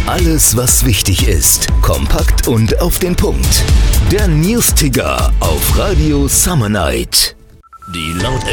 Alles, was wichtig ist. Kompakt und auf den Punkt. Der Newsticker auf Radio Summer Night. Die laut